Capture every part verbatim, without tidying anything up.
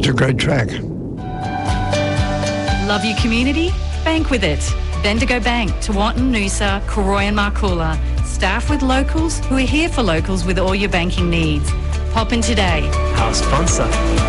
That's a great track. Love your community? Bank with it. Bendigo Bank, Tewantin, Noosa, Koroi and Marcoola. Staff with locals who are here for locals with all your banking needs. Pop in today. Our sponsor.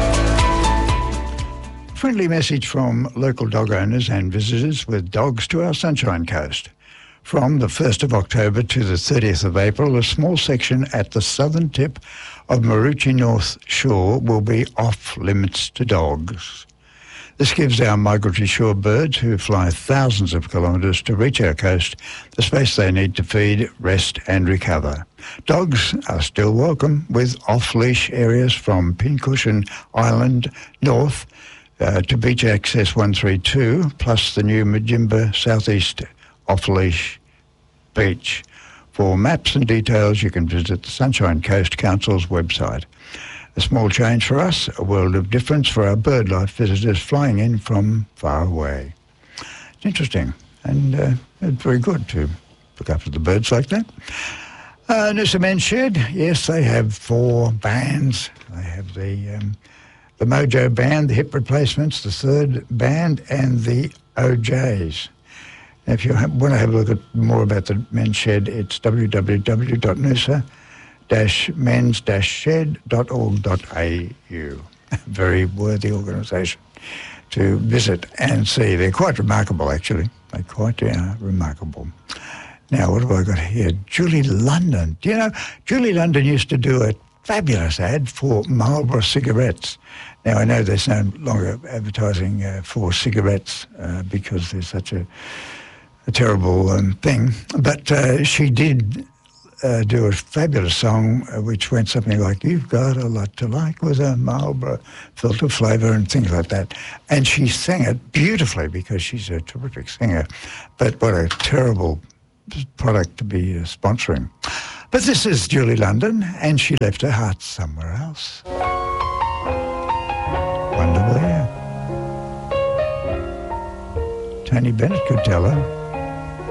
Friendly message from local dog owners and visitors with dogs to our Sunshine Coast. From the first of October to the thirtieth of April, a small section at the southern tip of Maroochy North Shore will be off limits to dogs. This gives our migratory shore birds, who fly thousands of kilometres to reach our coast, the space they need to feed, rest and recover. Dogs are still welcome, with off-leash areas from Pincushion Island north uh, to Beach Access one three two, plus the new Majimba Southeast off-leash beach. For maps and details, you can visit the Sunshine Coast Council's website. A small change for us, a world of difference for our bird life visitors flying in from far away. It's interesting, and uh, it's very good to look after the birds like that. Uh, Noosa Men's Shed, yes, they have four bands. They have the um, the Mojo Band, the Hip Replacements, the Third Band, and the O Js. If you want to have a look at more about the Men's Shed, it's w w w dot noosa dash mens dash shed dot org dot a u. Very worthy organisation to visit and see. They're quite remarkable, actually. They're quite uh, remarkable. Now, what have I got here? Julie London. Do you know, Julie London used to do a fabulous ad for Marlboro cigarettes. Now, I know there's no longer advertising uh, for cigarettes uh, because there's such a a terrible um, thing, but uh, she did uh, do a fabulous song uh, which went something like, "You've got a lot to like with a Marlboro filter flavour," and things like that. And she sang it beautifully because she's a terrific singer, but what a terrible product to be uh, sponsoring. But this is Julie London, and she left her heart somewhere else. Wonder where? Tony Bennett could tell her.